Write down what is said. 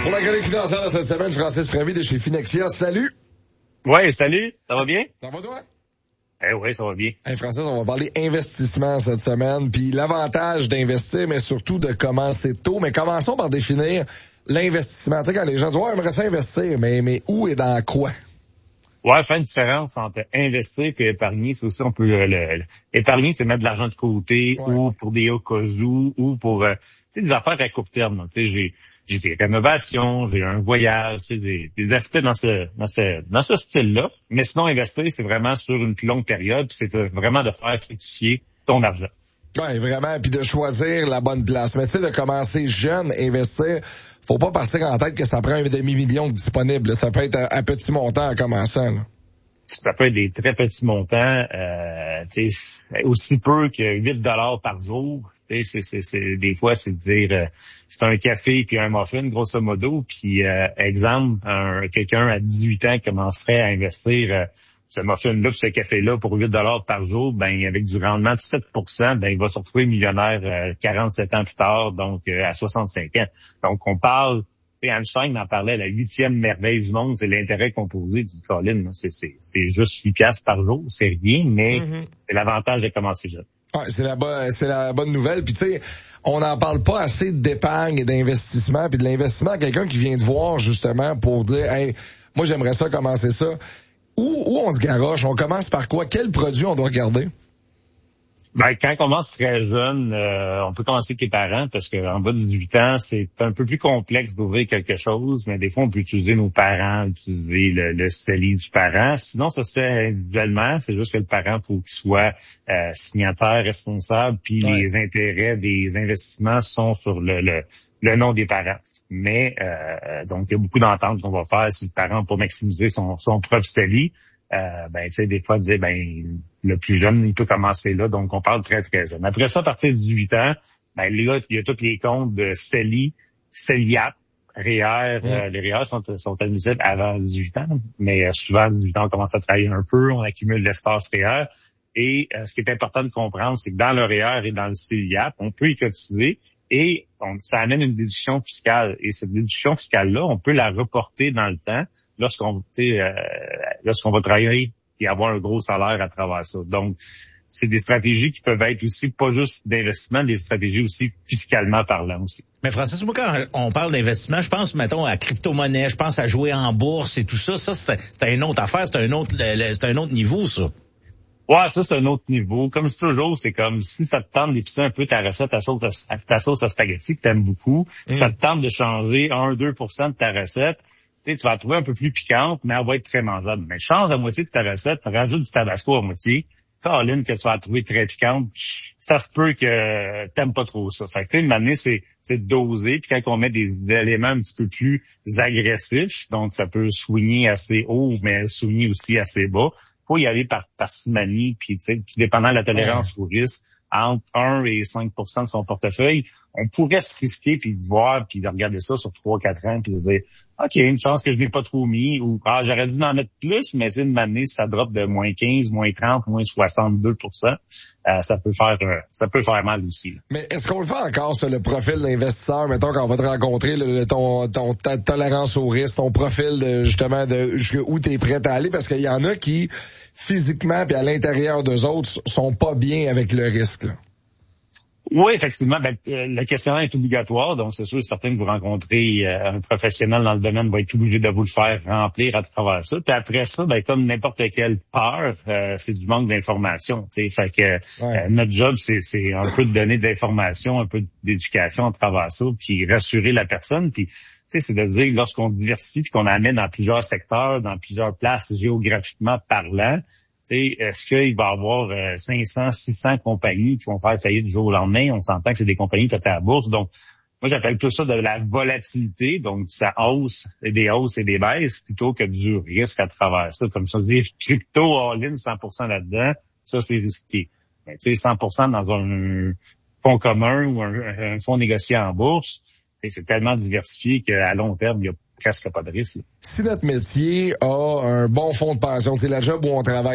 Pour la chronique financière de cette semaine, Francis Prévis de chez Finexia. Salut! Ouais, salut, ça va bien? Ça va toi? Oui, ça va bien. Hey Francis, on va parler investissement cette semaine, puis l'avantage d'investir, mais surtout de commencer tôt. Mais commençons par définir l'investissement. Tu sais, quand les gens disent « Ouais, j'aimerais ça investir », mais où et dans quoi? Ouais, faire une différence entre investir et épargner, c'est aussi, on peut, épargner, c'est mettre de l'argent de côté, ou pour des cas ou pour, des affaires à court terme. Tu sais, j'ai des rénovations, j'ai un voyage, tu sais, des aspects dans ce style-là. Mais sinon, investir, c'est vraiment sur une plus longue période, puis c'est vraiment de faire fructifier ton argent. Ouais, vraiment, puis de choisir la bonne place. Mais tu sais, de commencer jeune, investir, faut pas partir en tête que ça prend un demi-million disponible. Ça peut être à petit montant en commençant. Là. Ça peut être des très petits montants, aussi peu que 8 $ par jour. C'est des fois, c'est de dire c'est un café puis un muffin, grosso modo. Puis exemple, quelqu'un à 18 ans commencerait à investir ce muffin-là, ce café-là pour 8 $ par jour, ben avec du rendement de 7 %, ben il va se retrouver millionnaire 47 ans plus tard, donc à 65 ans. Donc on parle, Einstein en parlait, la 8e merveille du monde, c'est l'intérêt composé du Colin. C'est juste 8 piastres par jour, c'est rien, mais c'est l'avantage de commencer jeune. Ouais, c'est la bonne nouvelle. Puis tu sais, on n'en parle pas assez d'épargne et d'investissement, puis de l'investissement, quelqu'un qui vient te voir justement pour dire, hey, moi j'aimerais ça commencer ça. Où on se garoche? On commence par quoi? Quel produit on doit regarder? Ben, quand on commence très jeune, on peut commencer avec les parents parce qu'en bas de 18 ans, c'est un peu plus complexe d'ouvrir quelque chose, mais des fois, on peut utiliser nos parents, utiliser le CELI du parent. Sinon, ça se fait individuellement. C'est juste que le parent, faut qu'il soit signataire, responsable, puis les intérêts des investissements sont sur le nom des parents. Mais donc, il y a beaucoup d'ententes qu'on va faire si le parent peut maximiser son propre CELI. Tu sais, des fois, dire, le plus jeune, il peut commencer là, donc on parle très, très jeune. Après ça, à partir de 18 ans, là, il y a tous les comptes de CELI, CELIAP, REER. Les REER sont admissibles avant 18 ans, mais souvent, à 18 ans, on commence à travailler un peu, on accumule l'espace REER. Et ce qui est important de comprendre, c'est que dans le REER et dans le CELIAP, on peut y cotiser et ça amène une déduction fiscale. Et cette déduction fiscale-là, on peut la reporter dans le temps lorsqu'on va travailler et avoir un gros salaire à travers ça. Donc, c'est des stratégies qui peuvent être aussi pas juste d'investissement, des stratégies aussi fiscalement parlant aussi. Mais Francis, moi, quand on parle d'investissement, je pense, mettons, à crypto-monnaie, je pense à jouer en bourse et tout ça. Ça, c'est une autre affaire, c'est un autre niveau, ça. Ouais, ça, c'est un autre niveau. Comme c'est toujours, c'est comme si ça te tente d'épicer un peu ta recette, ta sauce à spaghetti que t'aimes beaucoup, ça te tente de changer 1-2% de ta recette, tu vas la trouver un peu plus piquante, mais elle va être très mangeable. Mais change la moitié de ta recette, rajoute du tabasco à moitié, Caroline, que tu vas la trouver très piquante, ça se peut que t'aimes pas trop ça. Fait que, tu sais, une année, c'est de doser, puis quand on met des éléments un petit peu plus agressifs, donc ça peut swinger assez haut, mais swinger aussi assez bas, faut y aller par parcimonie, puis tu sais, dépendant de la tolérance au risque, entre 1 et 5 % de son portefeuille, on pourrait se risquer puis de voir puis de regarder ça sur 3-4 ans puis de dire OK, une chance que je n'ai pas trop mis ou j'aurais dû en mettre plus, mais c'est une année, ça drop de moins 15, moins 30, moins 62 %, ça peut faire mal aussi. Là. Mais est-ce qu'on le fait encore sur le profil d'investisseur, mettons quand on va te rencontrer, ta tolérance au risque, ton profil de justement de jusqu'où tu es prêt à aller, parce qu'il y en a qui physiquement puis à l'intérieur d'eux autres sont pas bien avec le risque. Là. Oui, effectivement. Le questionnaire est obligatoire, donc c'est sûr, certain que vous rencontrez un professionnel dans le domaine va être obligé de vous le faire remplir à travers ça. Puis après ça, comme n'importe quelle peur, c'est du manque d'information. Fait que notre job, c'est un peu de donner de l'information, un peu d'éducation à travers ça, puis rassurer la personne. Puis c'est de dire lorsqu'on diversifie puis qu'on amène dans plusieurs secteurs, dans plusieurs places géographiquement parlant. Est-ce qu'il va y avoir 500, 600 compagnies qui vont faire faillite du jour au lendemain? On s'entend que c'est des compagnies qui sont à la bourse. Donc, moi, j'appelle tout ça de la volatilité. Donc, ça hausse et des hausses et des baisses plutôt que du risque à travers ça. Comme ça, dire crypto all-in 100% là-dedans, ça, c'est risqué. Mais 100% dans un fonds commun ou un fonds négocié en bourse, c'est tellement diversifié qu'à long terme, il y a presque pas de risque. Si notre métier a un bon fonds de pension, c'est la job où on travaille